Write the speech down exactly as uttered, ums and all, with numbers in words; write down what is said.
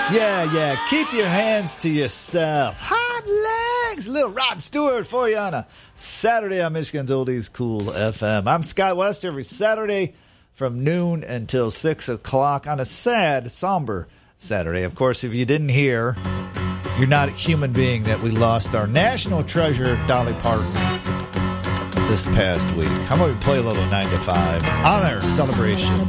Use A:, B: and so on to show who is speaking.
A: Yeah, yeah. Keep your hands to yourself. Hot legs. Little Rod Stewart for you on a Saturday on Michigan's Oldies Cool F M. I'm Scott West every Saturday from noon until six o'clock on a sad, somber Saturday. Of course, if you didn't hear, you're not a human being that we lost our national treasure, Dolly Parton, this past week. How about we play a little nine to five on our celebration?